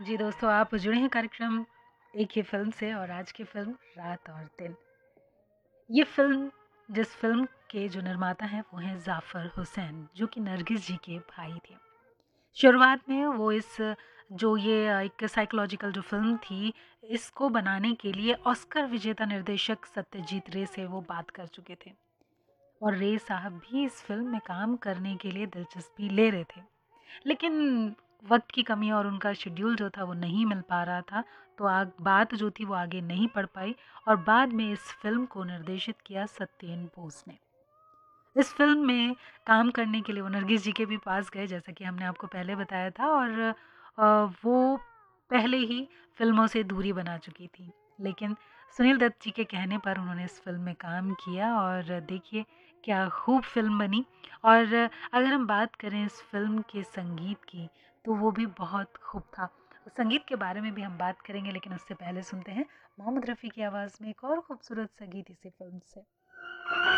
जी दोस्तों, आप जुड़े हैं कार्यक्रम एक ही फ़िल्म से और आज की फ़िल्म रात और दिन। ये फ़िल्म जिस फ़िल्म के जो निर्माता हैं वो हैं ज़ाफ़र हुसैन, जो कि नरगिस जी के भाई थे। शुरुआत में वो इस जो ये एक साइकोलॉजिकल जो फ़िल्म थी, इसको बनाने के लिए ऑस्कर विजेता निर्देशक सत्यजीत रे से वो बात कर चुके थे और रे साहब भी इस फ़िल्म में काम करने के लिए दिलचस्पी ले रहे थे। लेकिन वक़्त की कमी और उनका शेड्यूल जो था वो नहीं मिल पा रहा था, तो बात जो थी वो आगे नहीं बढ़ पाई और बाद में इस फ़िल्म को निर्देशित किया सत्येन बोस ने। इस फ़िल्म में काम करने के लिए वो नरगिस जी के भी पास गए जैसा कि हमने आपको पहले बताया था और वो पहले ही फ़िल्मों से दूरी बना चुकी थी। लेकिन सुनील दत्त जी के कहने पर उन्होंने इस फ़िल्म में काम किया और देखिए क्या खूब फ़िल्म बनी। और अगर हम बात करें इस फ़िल्म के संगीत की तो वो भी बहुत खूब था। संगीत के बारे में भी हम बात करेंगे लेकिन उससे पहले सुनते हैं मोहम्मद रफ़ी की आवाज़ में एक और खूबसूरत सा गीत इसी फ़िल्म से।